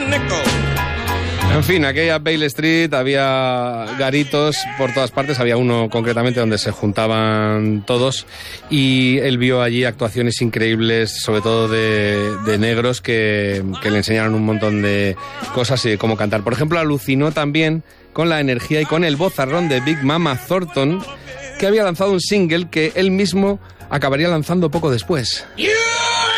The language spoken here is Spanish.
En fin, aquella Bailey Street había garitos por todas partes, había uno concretamente donde se juntaban todos y él vio allí actuaciones increíbles, sobre todo de negros que le enseñaron un montón de cosas y de cómo cantar. Por ejemplo, alucinó también con la energía y con el vozarrón de Big Mama Thornton, que había lanzado un single que él mismo acabaría lanzando poco después. You